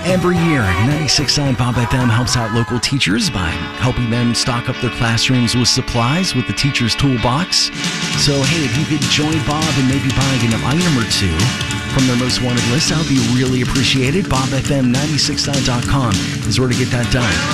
Every year, 96.9 Bob FM helps out local teachers by helping them stock up their classrooms with supplies with the Teacher's Toolbox. So, hey, if you could join Bob in maybe buying an item or two from their most wanted list, that would be really appreciated. BobFM969.com is where to get that done.